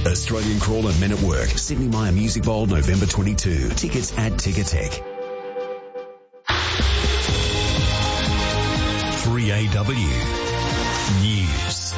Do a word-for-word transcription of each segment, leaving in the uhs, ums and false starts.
Australian Crawler Men at Work, Sydney Myer Music Bowl, November twenty-second. Tickets at Ticketek. three A W News.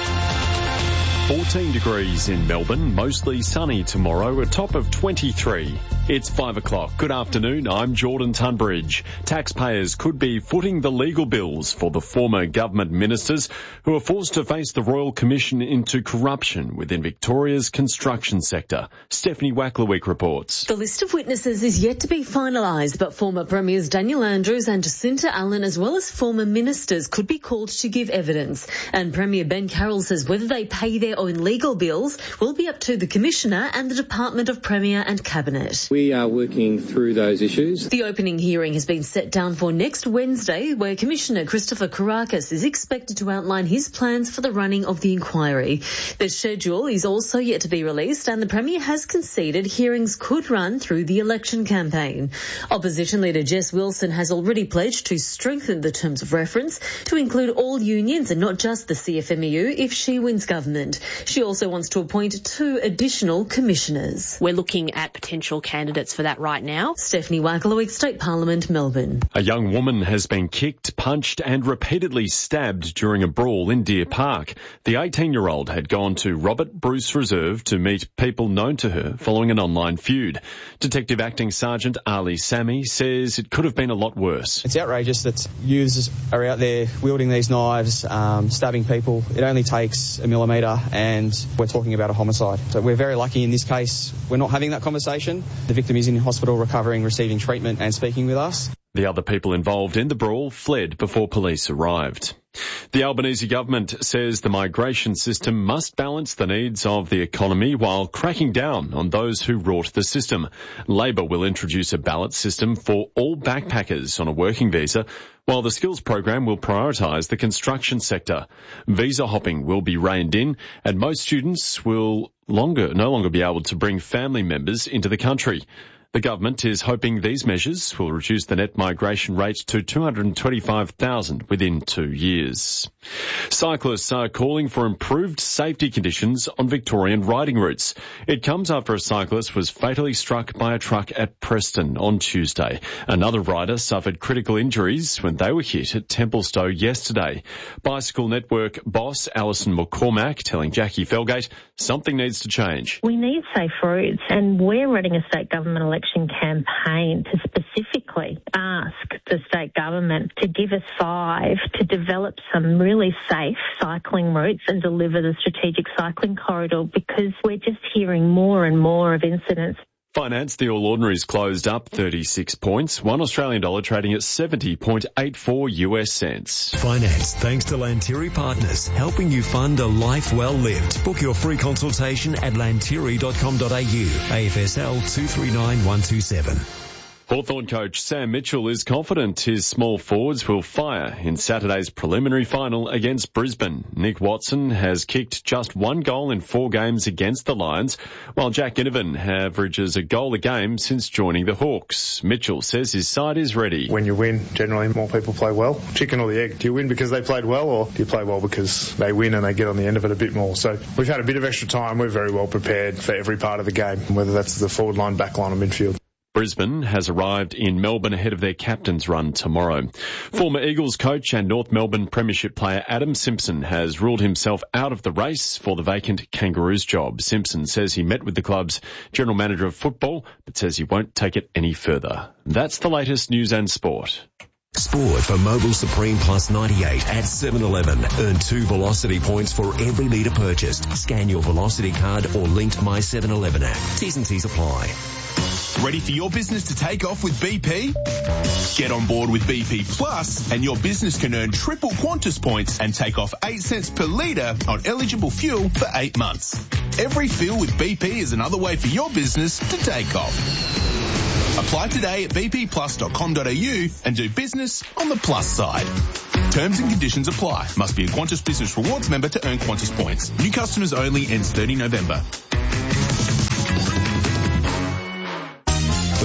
fourteen degrees in Melbourne, mostly sunny tomorrow, a top of twenty-three. It's five o'clock. Good afternoon, I'm Jordan Tunbridge. Taxpayers could be footing the legal bills for the former government ministers who are forced to face the Royal Commission into corruption within Victoria's construction sector. Stephanie Wacklerwick reports. The list of witnesses is yet to be finalised, but former Premiers Daniel Andrews and Jacinta Allen, as well as former ministers, could be called to give evidence. And Premier Ben Carroll says whether they pay their own legal bills will be up to the Commissioner and the Department of Premier and Cabinet. We are working through those issues. The opening hearing has been set down for next Wednesday, where Commissioner Christopher Kourakis is expected to outline his plans for the running of the inquiry. The schedule is also yet to be released, and the Premier has conceded hearings could run through the election campaign. Opposition leader Jess Wilson has already pledged to strengthen the terms of reference to include all unions and not just the C F M E U if she wins government. She also wants to appoint two additional commissioners. We're looking at potential candidates for that right now. Stephanie Wacklerwick, State Parliament, Melbourne. A young woman has been kicked, punched and repeatedly stabbed during a brawl in Deer Park. The eighteen-year-old had gone to Robert Bruce Reserve to meet people known to her following an online feud. Detective Acting Sergeant Ali Sami says it could have been a lot worse. It's outrageous that youths are out there wielding these knives, um, stabbing people. It only takes a millimetre and we're talking about a homicide. So we're very lucky in this case. We're not having that conversation. The victim is in hospital recovering, receiving treatment and speaking with us. The other people involved in the brawl fled before police arrived. The Albanese government says the migration system must balance the needs of the economy while cracking down on those who rort the system. Labor will introduce a ballot system for all backpackers on a working visa, while the skills program will prioritise the construction sector. Visa hopping will be reined in, and most students will longer no longer be able to bring family members into the country. The government is hoping these measures will reduce the net migration rate to two hundred twenty-five thousand within two years. Cyclists are calling for improved safety conditions on Victorian riding routes. It comes after a cyclist was fatally struck by a truck at Preston on Tuesday. Another rider suffered critical injuries when they were hit at Templestowe yesterday. Bicycle Network boss Alison McCormack telling Jackie Felgate something needs to change. We need safe routes, and we're running a state government election campaign to specifically ask the state government to give us five to develop some really safe cycling routes and deliver the strategic cycling corridor, because we're just hearing more and more of incidents. Finance, the All Ordinaries closed up thirty-six points, one Australian dollar trading at seventy point eight four U S cents. Finance, thanks to Lantiri Partners, helping you fund a life well lived. Book your free consultation at lantiri dot com dot a u. A F S L two three nine one two seven. Hawthorn coach Sam Mitchell is confident his small forwards will fire in Saturday's preliminary final against Brisbane. Nick Watson has kicked just one goal in four games against the Lions, while Jack Ginnivan averages a goal a game since joining the Hawks. Mitchell says his side is ready. When you win, generally more people play well. Chicken or the egg? Do you win because they played well, or do you play well because they win and they get on the end of it a bit more? So we've had a bit of extra time. We're very well prepared for every part of the game, whether that's the forward line, back line or midfield. Brisbane has arrived in Melbourne ahead of their captain's run tomorrow. Former Eagles coach and North Melbourne Premiership player Adam Simpson has ruled himself out of the race for the vacant Kangaroos job. Simpson says he met with the club's general manager of football, but says he won't take it any further. That's the latest news and sport. Sport for Mobile Supreme Plus ninety-eight at seven eleven. Earn two Velocity points for every litre purchased. Scan your Velocity card or linked My seven eleven app. T's and C's apply. Ready for your business to take off with B P? Get on board with B P Plus and your business can earn triple Qantas points and take off eight cents per litre on eligible fuel for eight months. Every fill with B P is another way for your business to take off. Apply today at b p plus dot com dot a u and do business on the plus side. Terms and conditions apply. Must be a Qantas Business Rewards member to earn Qantas points. New customers only, ends thirtieth of November. The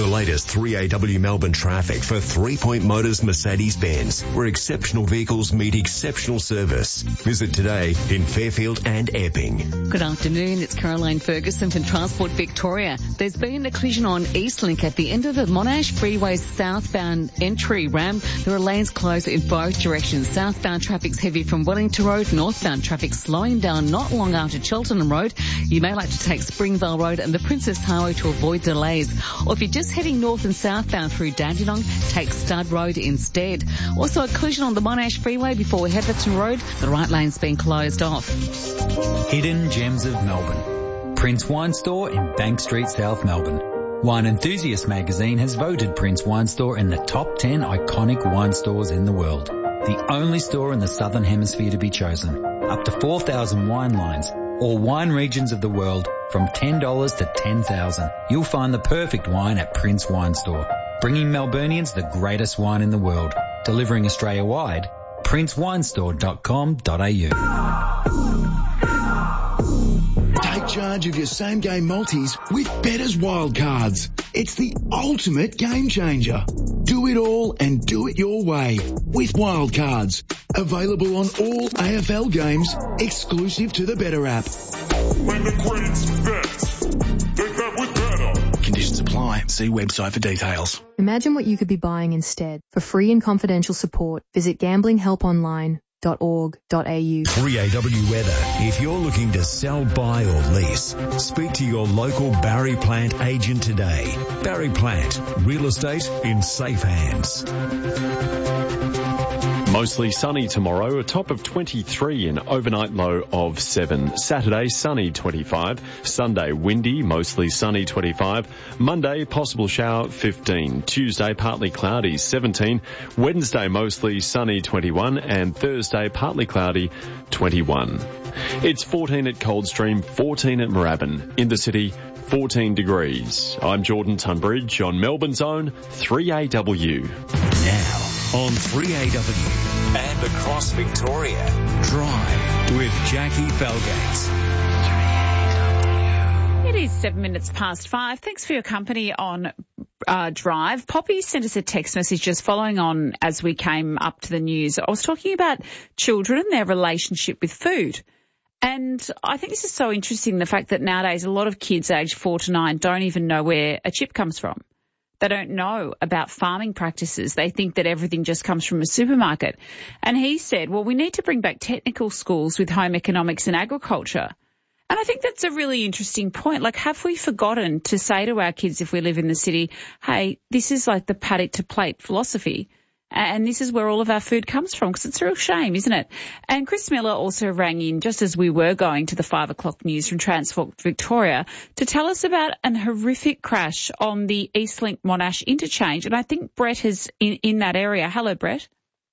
The latest three A W Melbourne traffic for Three Point Motors Mercedes-Benz, where exceptional vehicles meet exceptional service. Visit today in Fairfield and Epping. Good afternoon, it's Caroline Ferguson from Transport Victoria. There's been a collision on Eastlink at the end of the Monash Freeway southbound entry ramp. There are lanes closed in both directions. Southbound traffic's heavy from Wellington Road, northbound traffic slowing down not long after Cheltenham Road. You may like to take Springvale Road and the Princess Highway to avoid delays. Or if you're just heading north and southbound through Dandenong, take Stud Road instead. Also a collision on the Monash Freeway before Heatherton Road. The right lane's been closed off. Hidden Gems of Melbourne. Prince Wine Store in Bank Street, South Melbourne. Wine Enthusiast magazine has voted Prince Wine Store in the top ten iconic wine stores in the world. The only store in the Southern Hemisphere to be chosen. Up to four thousand wine lines, or wine regions of the world, from ten dollars to ten thousand dollars. You'll find the perfect wine at Prince Wine Store, bringing Melburnians the greatest wine in the world. Delivering Australia-wide, prince wine store dot com dot a u. Take charge of your same-game multis with Better's Wildcards. It's the ultimate game changer. Do it all and do it your way with Wildcards. Available on all A F L games, exclusive to the Bettor app. When the Queen's bet, they bet with Bettor. Conditions apply. See website for details. Imagine what you could be buying instead. For free and confidential support, visit gambling help online dot org dot a u. three A W weather. If you're looking to sell, buy or lease, speak to your local Barry Plant agent today. Barry Plant, real estate in safe hands. Mostly sunny tomorrow, a top of twenty-three and overnight low of seven. Saturday, sunny twenty-five. Sunday, windy, mostly sunny twenty-five. Monday, possible shower fifteen. Tuesday, partly cloudy seventeen. Wednesday, mostly sunny twenty-one. And Thursday, partly cloudy twenty-one. It's fourteen at Coldstream, fourteen at Moorabbin. In the city, fourteen degrees. I'm Jordan Tunbridge on Melbourne's own three A W. Now on three A W and across Victoria, Drive with Jackie Felgates. It is seven minutes past five. Thanks for your company on uh, Drive. Poppy sent us a text message just following on as we came up to the news. I was talking about children and their relationship with food. And I think this is so interesting, the fact that nowadays a lot of kids aged four to nine don't even know where a chip comes from. They don't know about farming practices. They think that everything just comes from a supermarket. And he said, well, we need to bring back technical schools with home economics and agriculture. And I think that's a really interesting point. Like, have we forgotten to say to our kids if we live in the city, hey, this is like the paddock to plate philosophy. And this is where all of our food comes from, because it's a real shame, isn't it? And Chris Miller also rang in just as we were going to the five o'clock news from Transport Victoria to tell us about an horrific crash on the Eastlink Monash interchange. And I think Brett is in, in that area. Hello, Brett.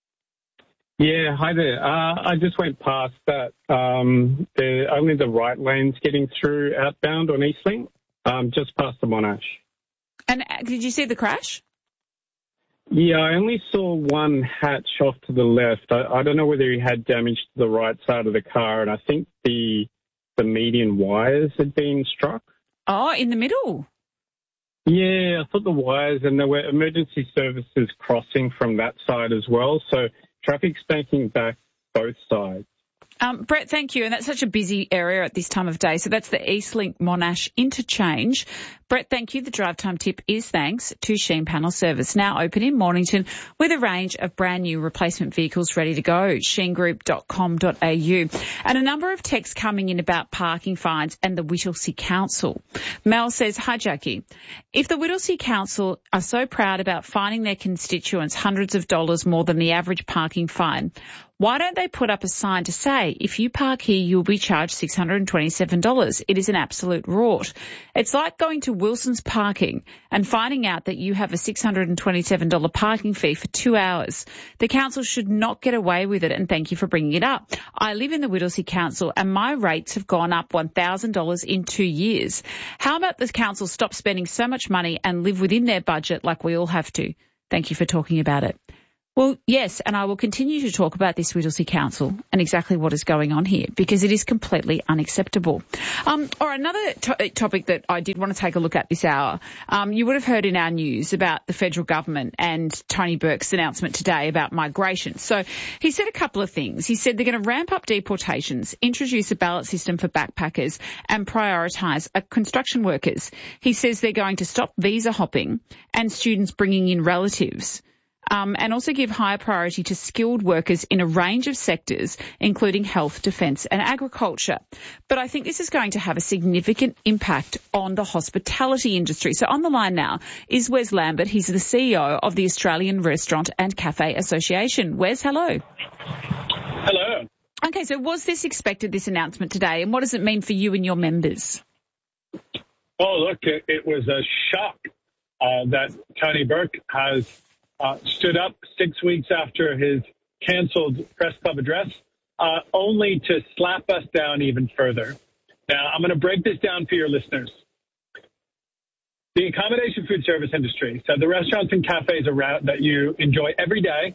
Yeah, hi there. Uh, I just went past that. Um, the, only the right lane's getting through outbound on Eastlink, um, just past the Monash. And did you see the crash? Yeah, I only saw one hatch off to the left. I, I don't know whether he had damage to the right side of the car, and I think the the median wires had been struck. Oh, in the middle? Yeah, I thought the wires, and there were emergency services crossing from that side as well, so traffic's banking back both sides. Um, Brett, thank you. And that's such a busy area at this time of day. So that's the Eastlink Monash interchange. Brett, thank you. The drive time tip is thanks to Sheen Panel Service, now open in Mornington with a range of brand new replacement vehicles ready to go. sheen group dot com dot a u. And a number of texts coming in about parking fines and the Whittlesea Council. Mel says, hi, Jackie. If the Whittlesea Council are so proud about fining their constituents hundreds of dollars more than the average parking fine, why don't they put up a sign to say, if you park here, you'll be charged six hundred twenty-seven dollars. It is an absolute rort. It's like going to Wilson's Parking and finding out that you have a six hundred twenty-seven dollars parking fee for two hours. The council should not get away with it, and thank you for bringing it up. I live in the Whittlesea Council and my rates have gone up one thousand dollars in two years. How about the council stop spending so much money and live within their budget like we all have to? Thank you for talking about it. Well, yes, and I will continue to talk about this Whittlesea Council and exactly what is going on here because it is completely unacceptable. Um, or another to- topic that I did want to take a look at this hour, um, you would have heard in our news about the federal government and Tony Burke's announcement today about migration. So he said a couple of things. He said they're going to ramp up deportations, introduce a ballot system for backpackers and prioritise construction workers. He says they're going to stop visa hopping and students bringing in relatives. Um, and also give higher priority to skilled workers in a range of sectors, including health, defence and agriculture. But I think this is going to have a significant impact on the hospitality industry. So on the line now is Wes Lambert. He's the C E O of the Australian Restaurant and Cafe Association. Wes, hello. Hello. Okay, so was this expected, this announcement today, and what does it mean for you and your members? Oh, look, it, it was a shock uh, that Tony Burke has Uh, stood up six weeks after his cancelled press club address, uh, only to slap us down even further. Now, I'm going to break this down for your listeners. The accommodation food service industry, so the restaurants and cafes around that you enjoy every day,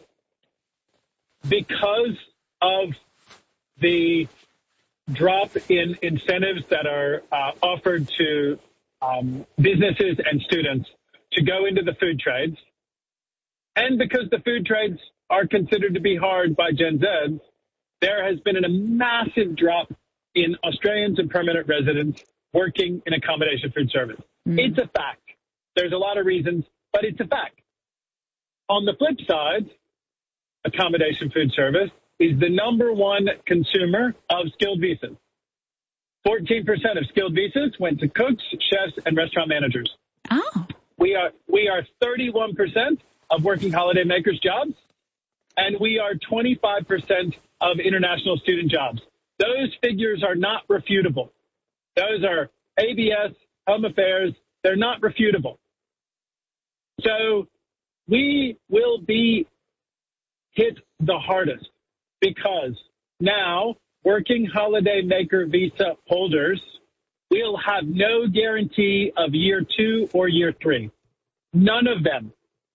because of the drop in incentives that are uh, offered to um, businesses and students to go into the food trades, and because the food trades are considered to be hard by Gen Z, there has been a massive drop in Australians and permanent residents working in accommodation food service. Mm. It's a fact. There's a lot of reasons, but it's a fact. On the flip side, accommodation food service is the number one consumer of skilled visas. fourteen percent of skilled visas went to cooks, chefs, and restaurant managers. Oh. We are, we are thirty-one percent of working holiday makers jobs, and we are twenty-five percent of international student jobs. Those figures are not refutable. Those are A B S, Home Affairs. They're not refutable. So we will be hit the hardest because now working holiday maker visa holders will have no guarantee of year two or year three. None of them.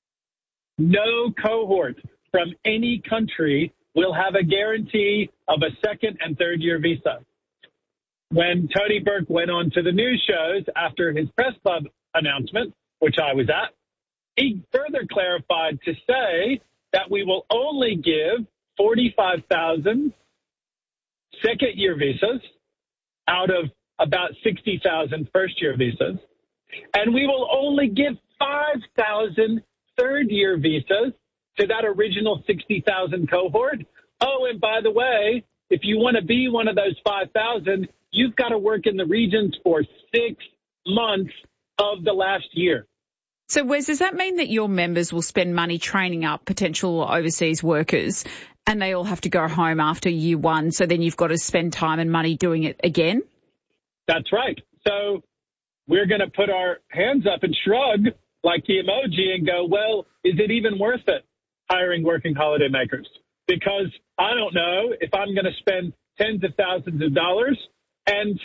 No cohort from any country will have a guarantee of a second and third year visa. When Tony Burke went on to the news shows after his press club announcement, which I was at, he further clarified to say that we will only give forty-five thousand second year visas out of about sixty thousand first year visas, and we will only give five thousand third-year visas to that original sixty thousand cohort. Oh, and by the way, if you want to be one of those five thousand, you've got to work in the regions for six months of the last year. So, Wes, does that mean that your members will spend money training up potential overseas workers and they all have to go home after year one, so then you've got to spend time and money doing it again? That's right. So we're going to put our hands up and shrug like the emoji and go, well, is it even worth it hiring working holiday makers? Because I don't know if I'm going to spend tens of thousands of dollars. And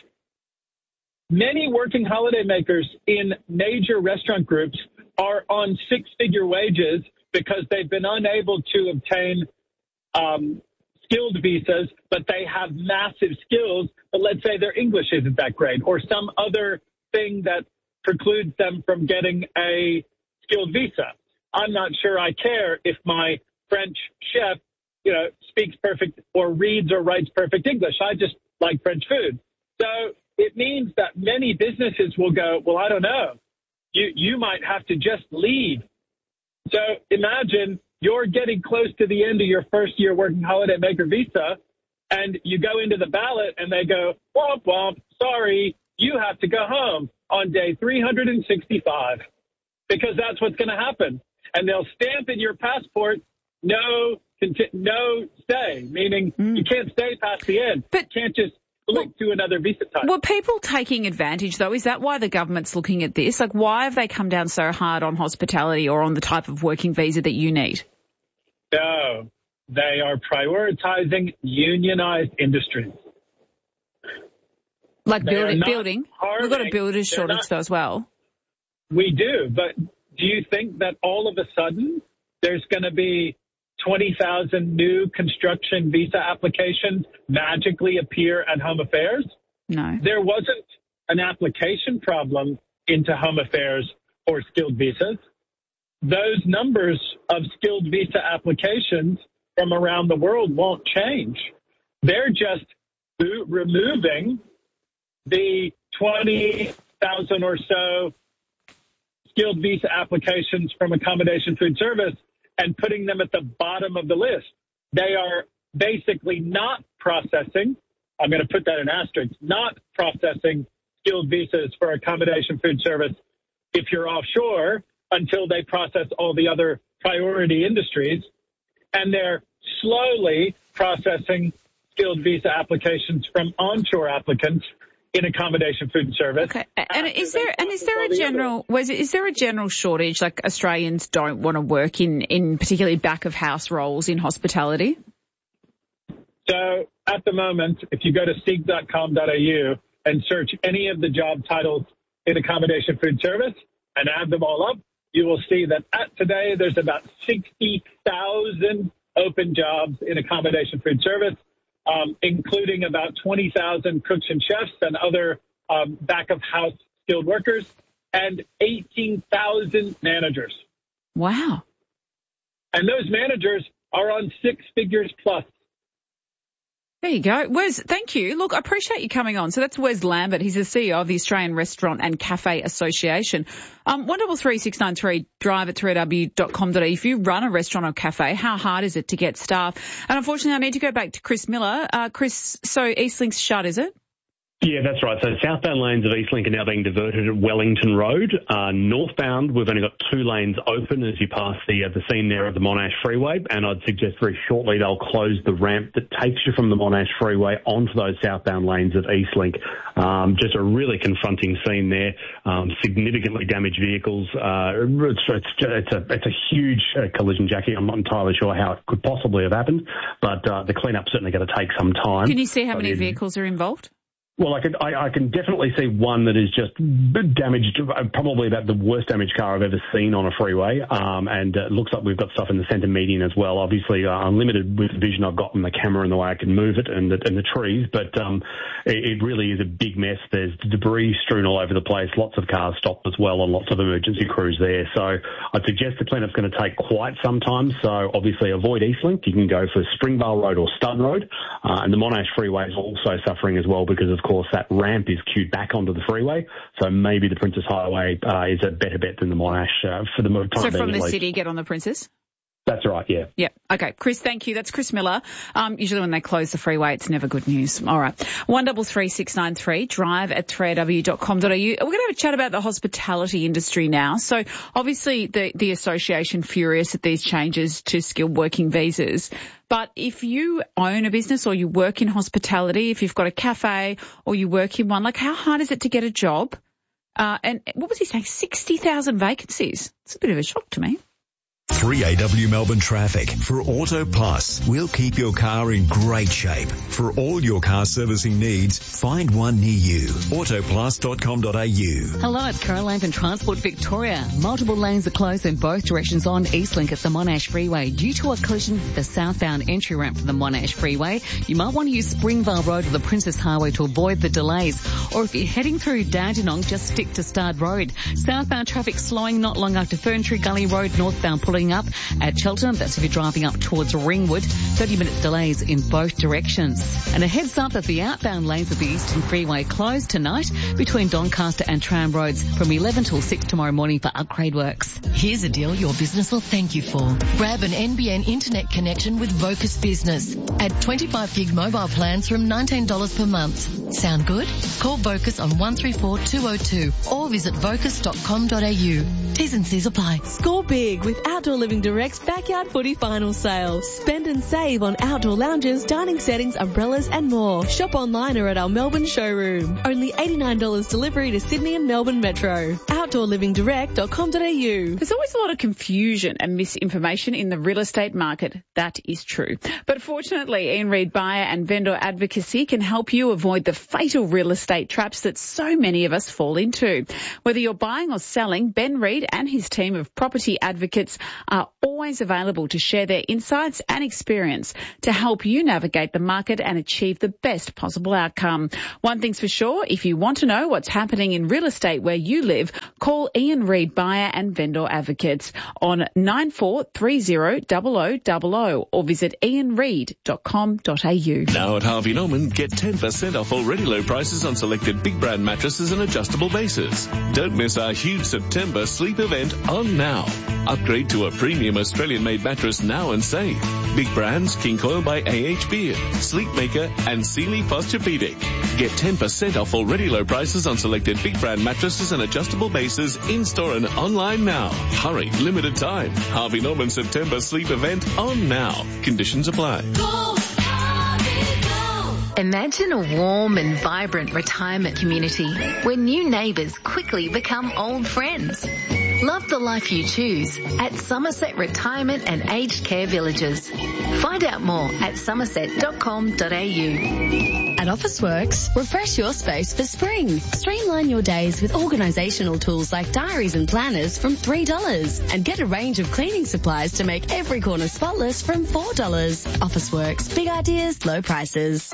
many working holiday makers in major restaurant groups are on six-figure wages because they've been unable to obtain um, skilled visas, but they have massive skills. But let's say their English isn't that great or some other thing that precludes them from getting a skilled visa. I'm not sure I care if my French chef, you know, speaks perfect or reads or writes perfect English. I just like French food. So it means that many businesses will go, well, I don't know. You, you might have to just leave. So imagine you're getting close to the end of your first year working holiday maker visa, and you go into the ballot and they go, womp, womp, sorry, you have to go home on day three hundred sixty-five, because that's what's going to happen. And they'll stamp in your passport, no, no stay, meaning mm. you can't stay past the end. But you can't just click well, to another visa type. Were people taking advantage, though? Is that why the government's looking at this? Like, why have they come down so hard on hospitality or on the type of working visa that you need? No, they are prioritizing unionized industries. Like building, building. We've got a builder's shortage not, though as well. We do, but do you think that all of a sudden there's going to be twenty thousand new construction visa applications magically appear at Home Affairs? No. There wasn't an application problem into Home Affairs for skilled visas. Those numbers of skilled visa applications from around the world won't change. They're just removing the twenty thousand or so skilled visa applications from accommodation food service and putting them at the bottom of the list. They are basically not processing, I'm going to put that in asterisks, not processing skilled visas for accommodation food service if you're offshore until they process all the other priority industries. And they're slowly processing skilled visa applications from onshore applicants in accommodation food service. Okay. And is there and is there a general was is there a general shortage, like Australians don't want to work in, in particularly back of house roles in hospitality? So at the moment, if you go to seek dot com dot a u and search any of the job titles in accommodation food service and add them all up, you will see that at today there's about sixty thousand open jobs in accommodation food service, um, including about twenty thousand cooks and chefs and other um, back-of-house skilled workers, and eighteen thousand managers. Wow. And those managers are on six figures plus. There you go. Wes, thank you. Look, I appreciate you coming on. So that's Wes Lambert. He's the C E O of the Australian Restaurant and Cafe Association. Um, one double three six nine three, drive at three a w dot com dot a u. If you run a restaurant or cafe, how hard is it to get staff? And unfortunately, I need to go back to Chris Miller. Uh, Chris, so Eastlink's shut, is it? Yeah, that's right. So southbound lanes of Eastlink are now being diverted at Wellington Road. Uh, northbound, we've only got two lanes open as you pass the uh, the scene there of the Monash Freeway, and I'd suggest very shortly they'll close the ramp that takes you from the Monash Freeway onto those southbound lanes of Eastlink. Um, just a really confronting scene there. Um, significantly damaged vehicles. Uh, it's, it's, it's a it's a huge uh, collision, Jackie. I'm not entirely sure how it could possibly have happened, but uh, the clean-up's certainly going to take some time. Can you see how many vehicles are involved? Well, I can, I, I can definitely see one that is just damaged, probably about the worst damaged car I've ever seen on a freeway. Um, and it looks like we've got stuff in the centre median as well. Obviously, uh, I'm limited with the vision I've got from the camera and the way I can move it and the, and the trees. But um, it, it really is a big mess. There's debris strewn all over the place. Lots of cars stopped as well and lots of emergency crews there. So I'd suggest the cleanup's going to take quite some time. So obviously avoid Eastlink. You can go for Springvale Road or Stud Road. Uh, and the Monash Freeway is also suffering as well because of Of course, that ramp is queued back onto the freeway, so maybe the Princess Highway uh, is a better bet than the Monash uh, for the time being. So from the least. city, get on the Princess? That's right, yeah. Yeah. Okay. Chris, thank you. That's Chris Miller. Um, usually when they close the freeway, it's never good news. All right. one double three six nine three, drive at three a w dot com dot a u. We're going to have a chat about the hospitality industry now. So obviously the, the association furious at these changes to skilled working visas. But if you own a business or you work in hospitality, if you've got a cafe or you work in one, like how hard is it to get a job? Uh, and what was he saying? sixty thousand vacancies. It's a bit of a shock to me. three A W Melbourne traffic. For Auto Plus, we'll keep your car in great shape. For all your car servicing needs, find one near you. auto plus dot com dot a u. Hello, it's Caroline from Transport Victoria. Multiple lanes are closed in both directions on Eastlink at the Monash Freeway due to a collision with the southbound entry ramp for the Monash Freeway. You might want to use Springvale Road or the Princess Highway to avoid the delays. Or if you're heading through Dandenong, just stick to Stud Road. Southbound traffic slowing not long after Ferntree Gully Road, northbound pulling up at Cheltenham. That's if you're driving up towards Ringwood. thirty minute delays in both directions. And a heads up that the outbound lanes of the Eastern Freeway close tonight between Doncaster and Tram Roads from eleven till six tomorrow morning for upgrade works. Here's a deal your business will thank you for. Grab an N B N internet connection with Vocus Business. At twenty-five gig mobile plans from nineteen dollars per month. Sound good? Call Vocus on one three four two zero two or visit vocus dot com dot a u. T's and C's apply. Score big with Outdoor Living Direct's Backyard Footy Final Sale. Spend and save on outdoor lounges, dining settings, umbrellas and more. Shop online or at our Melbourne showroom. Only eighty-nine dollars delivery to Sydney and Melbourne Metro. outdoor living direct dot com dot a u. There's always a lot of confusion and misinformation in the real estate market. That is true. But fortunately, Ian Reid Buyer and Vendor Advocacy can help you avoid the fatal real estate traps that so many of us fall into. Whether you're buying or selling, Ben Reid and his team of property advocates are always available to share their insights and experience to help you navigate the market and achieve the best possible outcome. One thing's for sure, if you want to know what's happening in real estate where you live, call Ian Reid Buyer and Vendor Advocates on nine four three zero zero zero zero zero or visit ian reid dot com dot a u. Now at Harvey Norman, get ten percent off already low prices on selected big brand mattresses and adjustable bases. Don't miss our huge September sleep event on now. Upgrade to a premium Australian-made mattress now and save. Big brands, King Coil by A H Beard, Sleepmaker and Sealy Posturepedic. Get ten percent off already low prices on selected big brand mattresses and adjustable bases in-store and online now. Hurry, limited time. Harvey Norman September sleep event on now. Conditions apply. Imagine a warm and vibrant retirement community where new neighbours quickly become old friends. Love the life you choose at Somerset Retirement and Aged Care Villages. Find out more at somerset dot com dot a u. At Officeworks, refresh your space for spring. Streamline your days with organisational tools like diaries and planners from three dollars and get a range of cleaning supplies to make every corner spotless from four dollars. Officeworks, big ideas, low prices.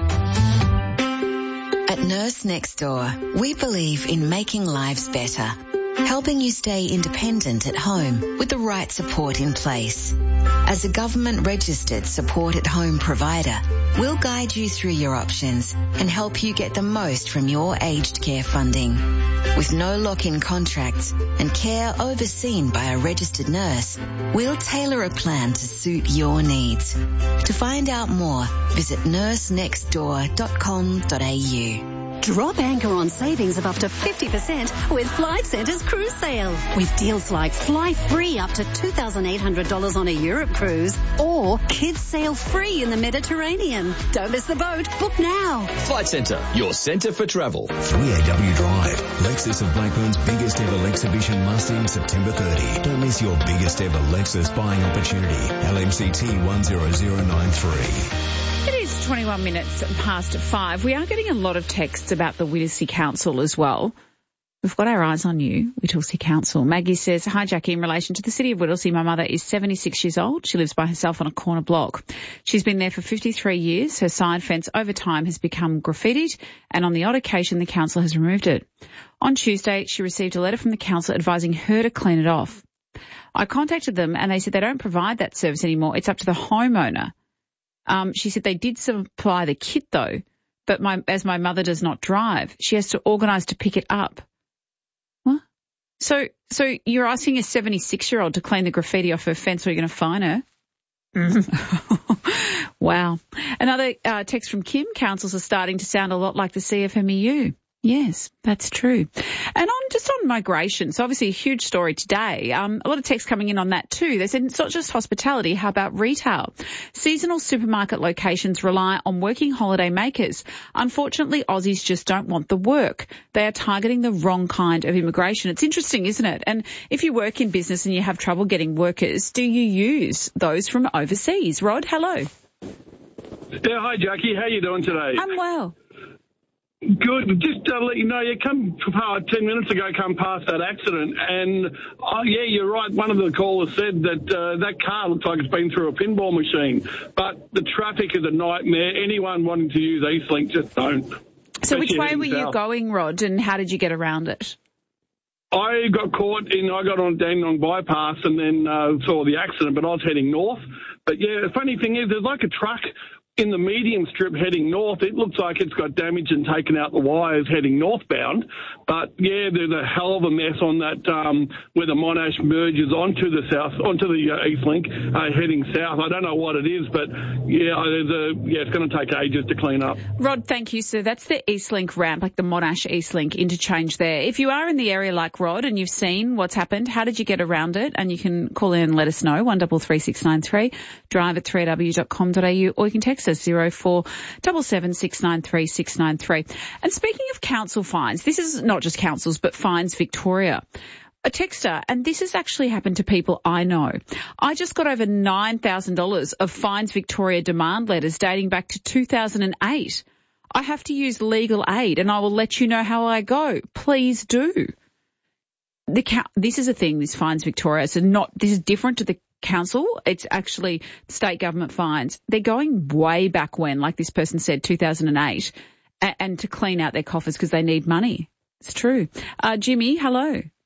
At Nurse Next Door, we believe in making lives better, helping you stay independent at home with the right support in place. As a government-registered support-at-home provider, we'll guide you through your options and help you get the most from your aged care funding. With no lock-in contracts and care overseen by a registered nurse, we'll tailor a plan to suit your needs. To find out more, visit nurse next door dot com dot a u. Drop anchor on savings of up to fifty percent with Flight Centre's cruise sale. With deals like fly free up to two thousand eight hundred dollars on a Europe cruise or kids sail free in the Mediterranean. Don't miss the boat. Book now. Flight Centre, your centre for travel. three A W Drive, Lexus of Blackburn's biggest ever Lexhibition must-in September thirtieth. Don't miss your biggest ever Lexus buying opportunity. L M C T one zero zero nine three. It is twenty-one minutes past five. We are getting a lot of texts about the Whittlesea Council as well. We've got our eyes on you, Whittlesea Council. Maggie says, hi Jackie, in relation to the city of Whittlesea, my mother is seventy-six years old. She lives by herself on a corner block. She's been there for fifty-three years. Her side fence over time has become graffitied and on the odd occasion the council has removed it. On Tuesday, she received a letter from the council advising her to clean it off. I contacted them and they said they don't provide that service anymore. It's up to the homeowner. Um, she said they did supply the kit though, but my, as my mother does not drive, she has to organise to pick it up. What? So, so you're asking a seventy-six-year-old to clean the graffiti off her fence, or you're going to fine her? Mm. Wow. Another uh, text from Kim. Councils are starting to sound a lot like the C F M E U. Yes, that's true. And on just on migration, so obviously a huge story today. Um, a lot of texts coming in on that too. They said it's not just hospitality. How about retail? Seasonal supermarket locations rely on working holiday makers. Unfortunately, Aussies just don't want the work. They are targeting the wrong kind of immigration. It's interesting, isn't it? And if you work in business and you have trouble getting workers, do you use those from overseas? Rod, hello. Yeah, hi Jackie. How you doing today? I'm well. Good. Just to let you know, you come uh, ten minutes ago, come past that accident, and oh yeah, you're right. One of the callers said that uh, that car looks like it's been through a pinball machine, but the traffic is a nightmare. Anyone wanting to use Eastlink just don't. So which way were you going, Rod, and how did you get around it? I got caught in, I got on Dandenong bypass and then uh, saw the accident, but I was heading north. But yeah, the funny thing is, there's like a truck in the medium strip heading north. It looks like it's got damage and taken out the wires heading northbound. But yeah, there's a hell of a mess on that um, where the Monash merges onto the south, onto the uh, Eastlink, uh, heading south. I don't know what it is, but yeah, there's a, yeah, it's going to take ages to clean up. Rod, thank you. So that's the Eastlink ramp, like the Monash Eastlink interchange there. If you are in the area like Rod and you've seen what's happened, how did you get around it? And you can call in and let us know, one double three six nine three, drive at three a w dot com dot a u, or you can text us zero four seven seven six nine three six nine three. And speaking of council fines, this is not just councils, but Fines Victoria. A texter, and this has actually happened to people I know. I just got over nine thousand dollars of Fines Victoria demand letters dating back to two thousand eight. I have to use legal aid and I will let you know how I go. Please do. The This is a thing, this Fines Victoria. So not, this is different to the council. It's actually state government fines. They're going way back when, like this person said, two thousand eight, and, and to clean out their coffers because they need money. It's true. Uh, Jimmy, hello.